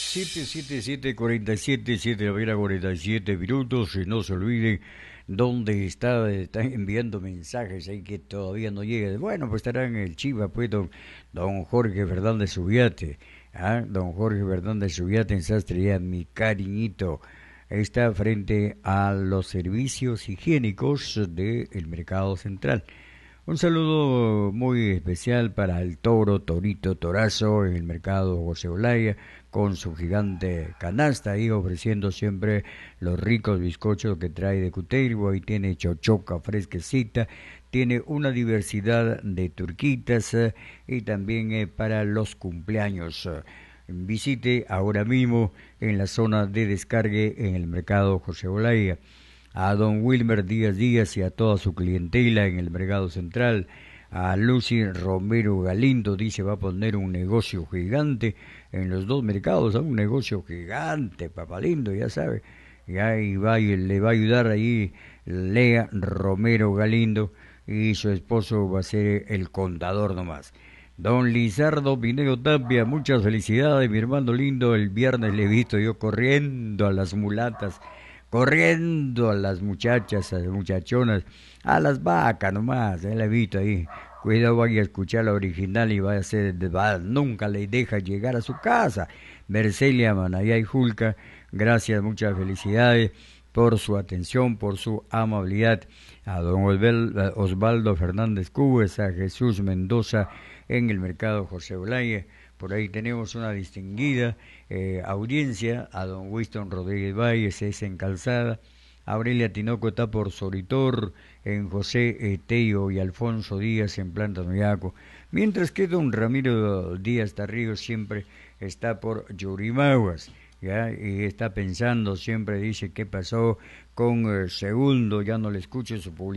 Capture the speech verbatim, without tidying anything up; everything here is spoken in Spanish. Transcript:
siete siete siete, cuarenta y siete, siete de la mañana, cuarenta y siete minutos. Y no se olviden dónde está, están enviando mensajes ahí que todavía no llega. Bueno, pues estará en el Chiva, pues, don, don Jorge Fernández Subiate. ¿Ah? Don Jorge Fernández Subiate en Sastrería, mi cariñito. Está frente a los servicios higiénicos del Mercado Central. Un saludo muy especial para el toro, torito, torazo en el mercado José Olaya, con su gigante canasta ahí ofreciendo siempre los ricos bizcochos que trae de Cutervo. Ahí tiene chochoca fresquecita, tiene una diversidad de turquitas eh, y también eh, para los cumpleaños. Visite ahora mismo en la zona de descargue en el mercado José Olaya a don Wilmer Díaz Díaz y a toda su clientela en el Mercado Central, a Lucy Romero Galindo, dice va a poner un negocio gigante en los dos mercados, ¿eh? Un negocio gigante, papá lindo, ya sabe, y ahí va y le va a ayudar ahí Lea Romero Galindo y su esposo va a ser el contador nomás. Don Lizardo Pinedo Tapia, muchas felicidades, mi hermano lindo, el viernes le he visto yo corriendo a las mulatas, corriendo a las muchachas, a las muchachonas, a las vacas nomás, eh, la he visto ahí. Cuidado, vaya a escuchar la original y vaya a ser, va, nunca le deja llegar a su casa. Mercelia Manayay Julca, gracias, muchas felicidades por su atención, por su amabilidad. A don Osvaldo Fernández Cubes, a Jesús Mendoza en el mercado José Olaya. Por ahí tenemos una distinguida eh, audiencia, a don Winston Rodríguez Valles, es en Calzada, Aurelia Tinoco está por Soritor, en José eh, Tello y Alfonso Díaz en Planta Noyaco, mientras que don Ramiro Díaz Tarrigo siempre está por Yurimaguas, ¿ya? Y está pensando, siempre dice qué pasó con eh, Segundo, ya no le escucho su publicidad.